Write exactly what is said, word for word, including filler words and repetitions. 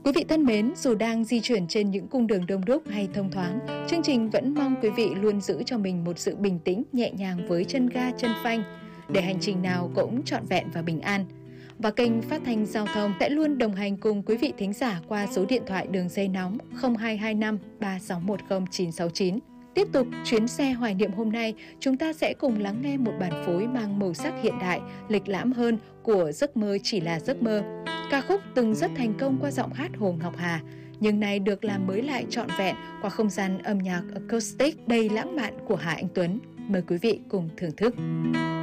Quý vị thân mến, dù đang di chuyển trên những cung đường đông đúc hay thông thoáng, chương trình vẫn mong quý vị luôn giữ cho mình một sự bình tĩnh, nhẹ nhàng với chân ga, chân phanh, để hành trình nào cũng trọn vẹn và bình an. Và kênh phát thanh giao thông sẽ luôn đồng hành cùng quý vị thính giả qua số điện thoại đường dây nóng không hai hai năm ba sáu một không chín sáu chín. Tiếp tục chuyến xe hoài niệm hôm nay, chúng ta sẽ cùng lắng nghe một bản phối mang màu sắc hiện đại, lịch lãm hơn của Giấc mơ chỉ là giấc mơ. Ca khúc từng rất thành công qua giọng hát Hồ Ngọc Hà, nhưng nay được làm mới lại trọn vẹn qua không gian âm nhạc acoustic đầy lãng mạn của Hà Anh Tuấn. Mời quý vị cùng thưởng thức.